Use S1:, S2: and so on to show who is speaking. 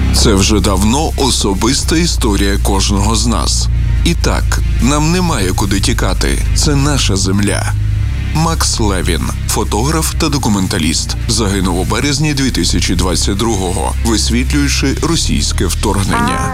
S1: Це вже давно особиста історія кожного з нас. І так, нам немає куди тікати. Це наша земля. Макс Левін, фотограф та документаліст, загинув у березні 2022-го, висвітлюючи російське вторгнення.